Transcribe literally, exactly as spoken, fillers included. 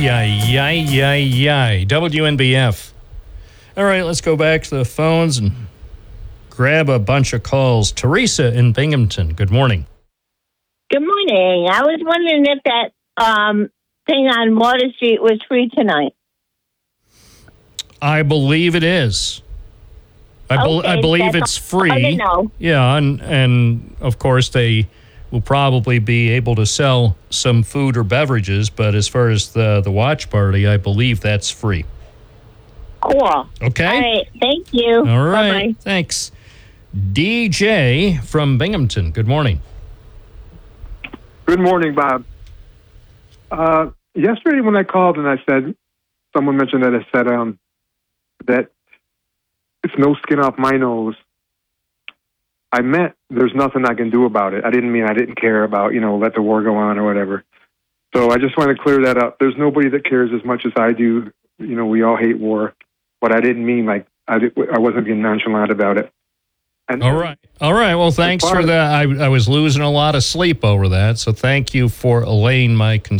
Ay, ay, ay, ay, ay. W N B F. All right, let's go back to the phones and grab a bunch of calls. Teresa in Binghamton, good morning. Good morning. I was wondering if that um, thing on Water Street was free tonight. I believe it is. I, be- Okay, I believe that's it's all I free. know. Yeah, and, and of course they will probably be able to sell some food or beverages, but as far as the, the watch party, I believe that's free. Cool. Okay? All right. Thank you. All right. Bye-bye. Thanks. D J from Binghamton, good morning. Good morning, Bob. Uh, yesterday when I called and I said, someone mentioned that I said um, that it's no skin off my nose. I meant there's nothing I can do about it. I didn't mean I didn't care about, you know, let the war go on or whatever. So I just want to clear that up. There's nobody that cares as much as I do. You know, we all hate war. But I didn't mean like I, did, I wasn't being nonchalant about it. And All right. All right. Well, thanks for that. I, I was losing a lot of sleep over that. So thank you for allaying my concern.